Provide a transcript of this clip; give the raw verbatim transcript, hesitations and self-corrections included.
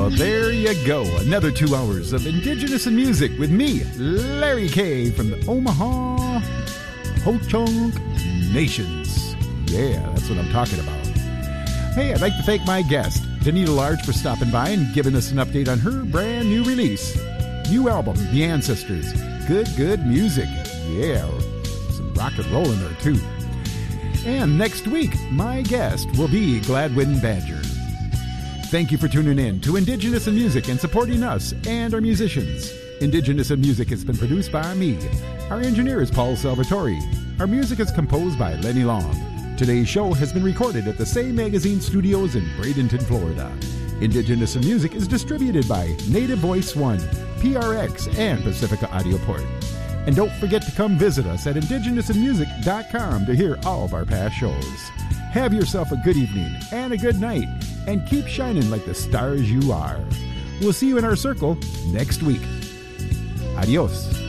Well, there you go. Another two hours of Indigenous in Music with me, Larry K. from the Omaha Ho-Chunk Nations. Yeah, that's what I'm talking about. Hey, I'd like to thank my guest, Danita Large, for stopping by and giving us an update on her brand new release. New album, The Ancestors. Good, good music. Yeah, some rock and roll in there, too. And next week, my guest will be Gladwin Badger. Thank you for tuning in to Indigenous in Music and supporting us and our musicians. Indigenous in Music has been produced by me. Our engineer is Paul Salvatore. Our music is composed by Lenny Long. Today's show has been recorded at the Say Magazine Studios in Bradenton, Florida. Indigenous in Music is distributed by Native Voice One, P R X, and Pacifica Audioport. And don't forget to come visit us at indigenous in music dot com to hear all of our past shows. Have yourself a good evening and a good night, and keep shining like the stars you are. We'll see you in our circle next week. Adios.